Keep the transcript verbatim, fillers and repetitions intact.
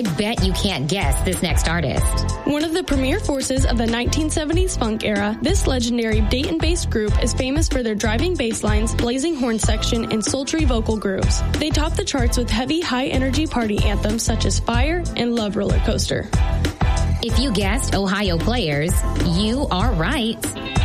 I bet you can't guess this next artist. One of the premier forces of the nineteen seventies funk era, this legendary Dayton-based group is famous for their driving bass lines, blazing horn section, and sultry vocal grooves. They top the charts with heavy, high-energy party anthems such as Fire and Love Roller Coaster. If you guessed Ohio Players, you are right.